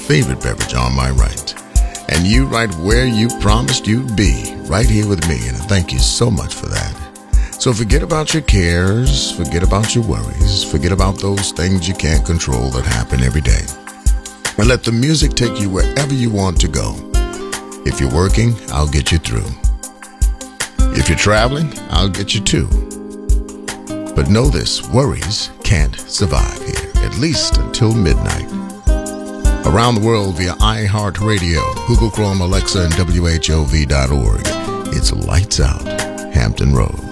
favorite beverage on my right. And you right where you promised you'd be, right here with me, and thank you so much for that. So forget about your cares, forget about your worries, forget about those things you can't control that happen every day. And let the music take you wherever you want to go. If you're working, I'll get you through. If you're traveling, I'll get you too. But know this, worries can't survive here, at least until midnight. Around the world via iHeartRadio, Google Chrome, Alexa, and WHOV.org. It's Lights Out, Hampton Road.